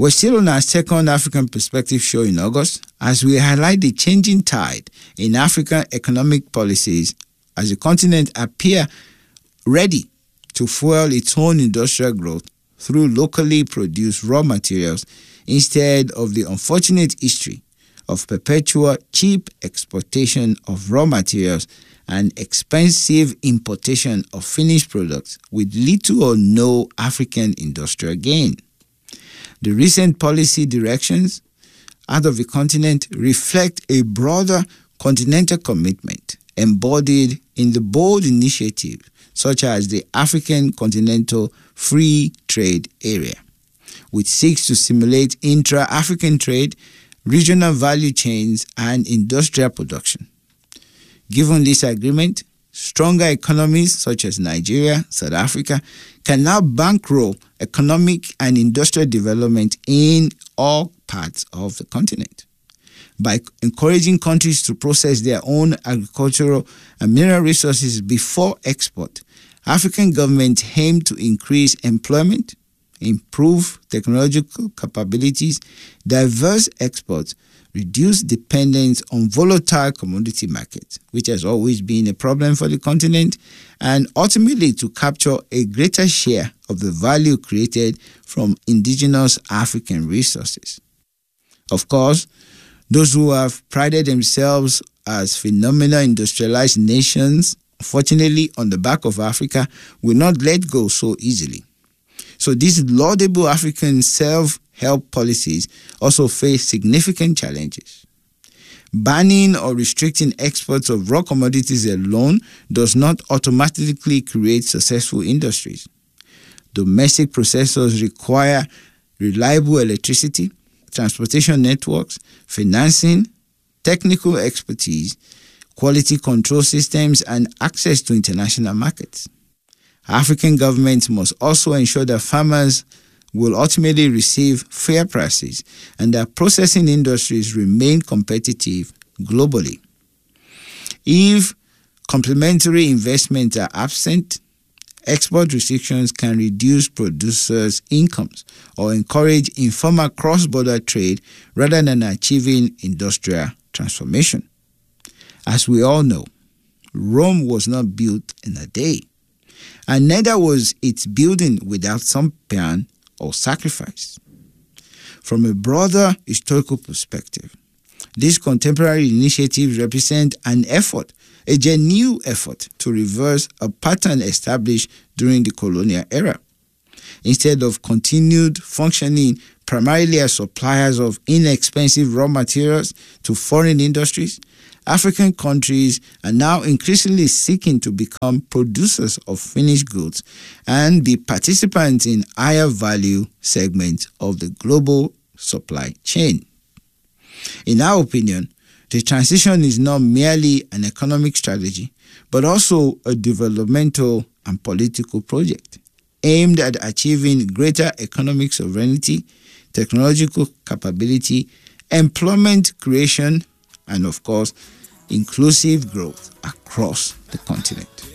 We're still on our second African Perspective show in August as we highlight the changing tide in African economic policies as the continent appears ready to fuel its own industrial growth through locally produced raw materials instead of the unfortunate history of perpetual cheap exportation of raw materials and expensive importation of finished products with little or no African industrial gain. The recent policy directions out of the continent reflect a broader continental commitment embodied in the bold initiatives such as the African Continental Free Trade Area, which seeks to stimulate intra-African trade, regional value chains, and industrial production. Given this agreement, stronger economies such as Nigeria, South Africa, can now bankroll economic and industrial development in all parts of the continent. By encouraging countries to process their own agricultural and mineral resources before export, African governments aim to increase employment, improve technological capabilities, diverse exports, reduce dependence on volatile commodity markets, which has always been a problem for the continent, and ultimately to capture a greater share of the value created from indigenous African resources. Of course, those who have prided themselves as phenomenal industrialized nations, unfortunately on the back of Africa, will not let go so easily. So these laudable African self-help policies also face significant challenges. Banning or restricting exports of raw commodities alone does not automatically create successful industries. Domestic processors require reliable electricity, transportation networks, financing, technical expertise, quality control systems, and access to international markets. African governments must also ensure that farmers will ultimately receive fair prices and that processing industries remain competitive globally. If complementary investments are absent, export restrictions can reduce producers' incomes or encourage informal cross-border trade rather than achieving industrial transformation. As we all know, Rome was not built in a day, and neither was its building without some pain or sacrifice. From a broader historical perspective, these contemporary initiatives represent an effort, a genuine effort to reverse a pattern established during the colonial era. Instead of continued functioning primarily as suppliers of inexpensive raw materials to foreign industries, African countries are now increasingly seeking to become producers of finished goods and be participants in higher value segments of the global supply chain. In our opinion, the transition is not merely an economic strategy, but also a developmental and political project aimed at achieving greater economic sovereignty, technological capability, employment creation, and of course, inclusive growth across the continent.